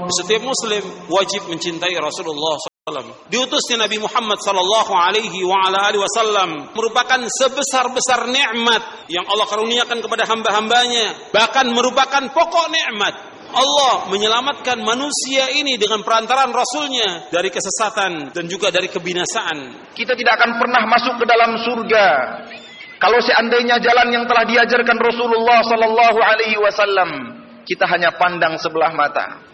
Setiap muslim wajib mencintai Rasulullah SAW. Diutusnya Nabi Muhammad sallallahu alaihi wasallam merupakan sebesar-besar nikmat yang Allah karuniakan kepada hamba-hambanya, bahkan merupakan pokok nikmat. Allah menyelamatkan manusia ini dengan perantaraan Rasulnya dari kesesatan dan juga dari kebinasaan. Kita tidak akan pernah masuk ke dalam surga kalau seandainya jalan yang telah diajarkan Rasulullah sallallahu alaihi wasallam kita hanya pandang sebelah mata.